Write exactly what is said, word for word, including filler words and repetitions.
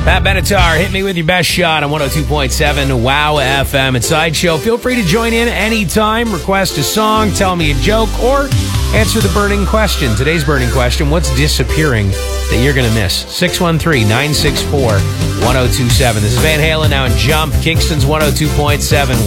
Pat Benatar, hit me with your best shot on one oh two point seven WOW F M at Sideshow. Feel free to join in anytime, request a song, tell me a joke, or answer the burning question. Today's burning question, what's disappearing that you're going to miss? six one three, nine six four, one oh two seven. This is Van Halen now in Jump, Kingston's one oh two point seven